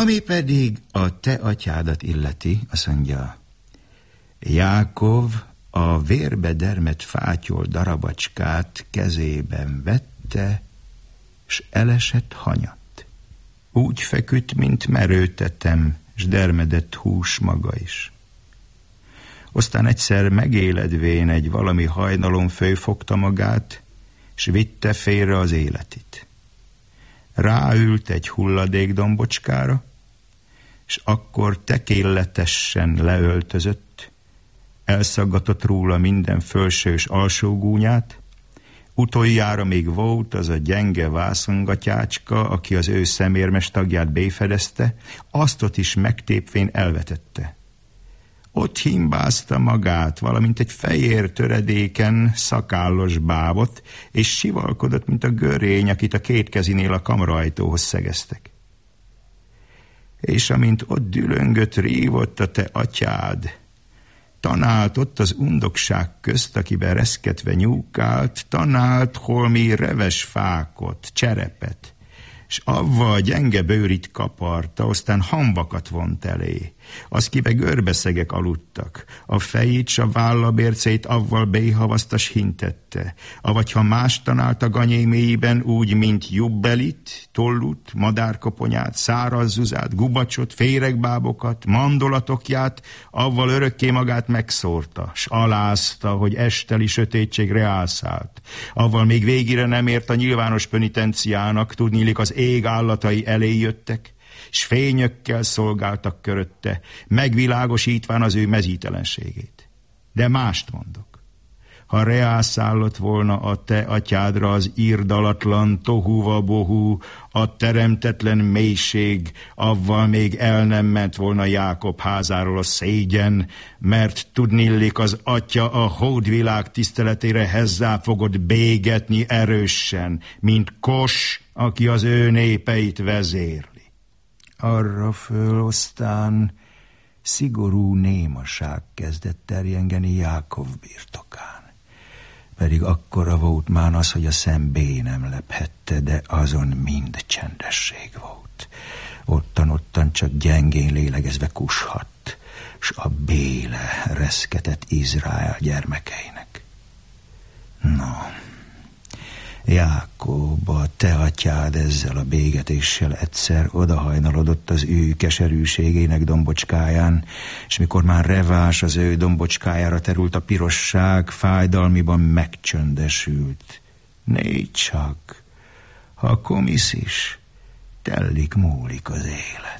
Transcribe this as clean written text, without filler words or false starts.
Ami pedig a te atyádat illeti, azt mondja, Jákov a vérbe dermedt fátyol darabacskát kezében vette, s elesett hanyat. Úgy feküdt, mint merőtetem, s dermedett hús maga is. Aztán egyszer megéledvén egy valami hajnalon fölfogta magát, s vitte félre az életit. Ráült egy hulladékdombocskára, s akkor tekéletesen leöltözött, elszaggatott róla minden felső és alsó gúnyát, utoljára még volt az a gyenge vászongatyácska, aki az ő szemérmes tagját béfedezte, aztot is megtépvén elvetette. Ott himbázta magát, valamint egy fehér töredéken szakállos bábot, és sivalkodott, mint a görény, akit a két kezinél a kamraajtóhoz szegeztek. És amint ott dülöngött, rívott a te atyád, tanált ott az undokság közt, akiben reszketve nyúkált, tanált holmi reves fákot, cserepet, s avval gyenge bőrit kaparta, aztán hamvakat vont elé. Az kibe görbeszegek aludtak, a fejét s a vállabércét avval béhavasztas hintette, avagy ha más tanált a ganyéméiben, úgy, mint jubbelit, tollut, madárkoponyát, szárazzuzát, gubacsot, féregbábokat, mandolatokját, avval örökké magát megszórta, s alázta, hogy esteli sötétségre álszált. Avval még végére nem ért a nyilvános penitenciának, tudniillik az ég állatai elé jöttek, s fényökkel szolgáltak körötte, megvilágosítván az ő mezítelenségét. De mást mondok. Ha reászállott volna a te atyádra az irdalatlan tohuvabohu, a teremtetlen mélység, avval még el nem ment volna Jákob házáról a szégyen, mert tudnillik az atya a hódvilág tiszteletére hezzá fogod bégetni erősen, mint Kos, aki az ő népeit vezérli. Arra föl aztán szigorú némaság kezdett terjengeni Jákov birtokán. Pedig akkora volt már az, hogy a szem nem lephette, de azon mind csendesség volt. Ottan csak gyengén lélegezve kushadt, s a béle reszketett Izrael gyermekeinek. No, Jákob, a te atyád ezzel a bégetéssel egyszer odahajnalodott az ő keserűségének dombocskáján, és mikor már revás az ő dombocskájára terült a pirosság, fájdalmiban megcsöndesült. Négy csak, ha komisz is, tellik múlik az élet.